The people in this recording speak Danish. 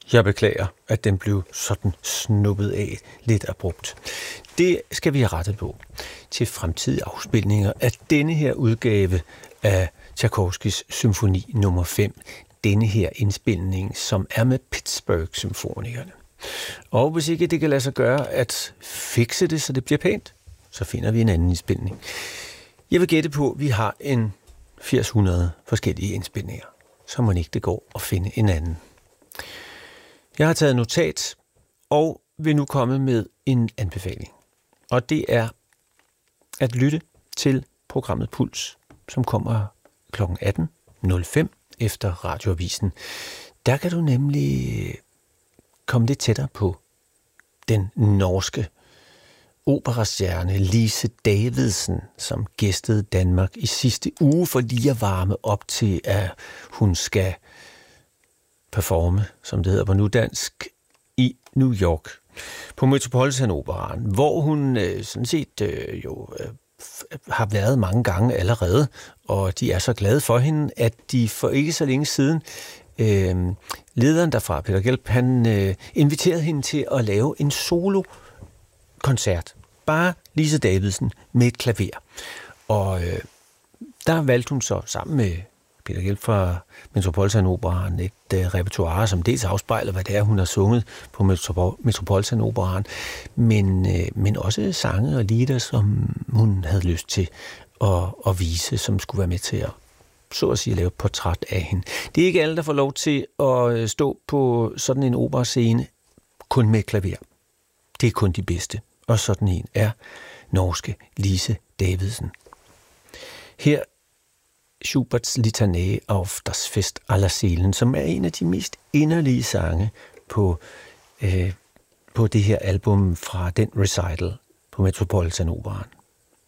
Jeg beklager, at den blev sådan snuppet af lidt abrupt. Det skal vi have rettet på til fremtidige afspilninger af denne her udgave af Tchaikovskys symfoni nummer 5. Denne her indspilning, som er med Pittsburgh-symfonikerne. Og hvis ikke det kan lade sig gøre at fikse det, så det bliver pænt, så finder vi en anden indspilning. Jeg vil gætte på, at vi har en 800 forskellige indspilninger, så må ikke det gå at finde en anden. Jeg har taget notat og vil nu komme med en anbefaling. Og det er at lytte til programmet Puls, som kommer kl. 18.05 efter radioavisen. Der kan du nemlig komme lidt tættere på den norske operastjerne Lise Davidsen, som gæstede Danmark i sidste uge for lige at varme op til, at hun skal performe, som det hedder på nudansk, i New York på Metropolitan Operaen, hvor hun sådan set har været mange gange allerede, og de er så glade for hende, at de for ikke så længe siden lederen derfra, Peter Gelb, han inviterede hende til at lave en solo-koncert. Bare Lise Davidsen med et klaver. Og der valgte hun så sammen med Peter Gelb fra Metropolitan Operaen et repertoire, som dels afspejler, hvad det er, hun har sunget på Metropolitan Operaen, men også sange og lieder, som hun havde lyst til at vise, som skulle være med til at så at sige lave et portræt af hende. Det er ikke alle, der får lov til at stå på sådan en operascene kun med klaver. Det er kun de bedste. Og sådan en er norske Lise Davidsen. Her Schuberts Litanée auf das Fest aller Seelen, som er en af de mest inderlige sange på det her album fra den recital på Metropolitan Operaen.